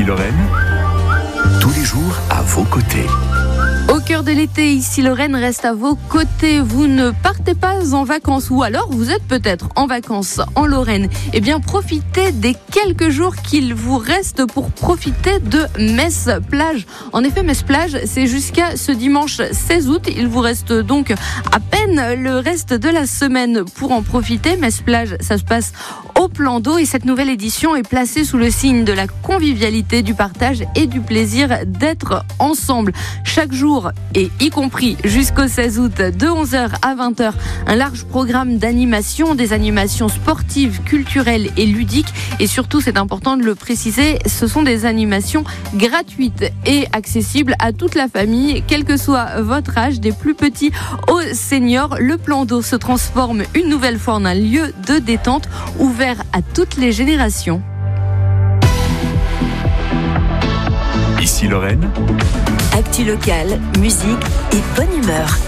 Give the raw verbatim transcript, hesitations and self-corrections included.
Lorraine, tous les jours à vos côtés. Au cœur de l'été, ici Lorraine reste à vos côtés. Vous ne partez pas en vacances ou alors vous êtes peut-être en vacances en Lorraine. Eh bien, profitez des quelques jours qu'il vous reste pour profiter de Metz Plage. En effet, Metz Plage, c'est jusqu'à ce dimanche seize août. Il vous reste donc à peine le reste de la semaine pour en profiter. Metz Plage, ça se passe au plan d'eau et cette nouvelle édition est placée sous le signe de la convivialité, du partage et du plaisir d'être ensemble. Chaque jour, et y compris jusqu'au seize août, de onze heures à vingt heures, un large programme d'animation, des animations sportives, culturelles et ludiques. Et surtout, c'est important de le préciser, ce sont des animations gratuites et accessibles à toute la famille, quel que soit votre âge, des plus petits aux seniors. Le plan d'eau se transforme une nouvelle fois en un lieu de détente ouvert à toutes les générations. Ici Lorraine, actu locale, musique et bonne humeur.